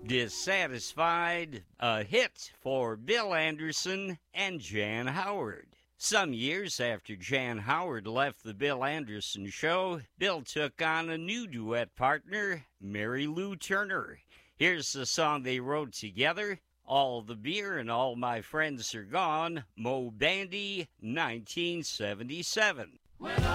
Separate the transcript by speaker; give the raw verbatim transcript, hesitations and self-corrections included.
Speaker 1: Dissatisfied, a hit for Bill Anderson and Jan Howard. Some years after Jan Howard left the Bill Anderson Show, Bill took on a new duet partner, Mary Lou Turner. Here's the song they wrote together, All the Beer and All My Friends Are Gone, Mo Bandy, nineteen seventy-seven. Well,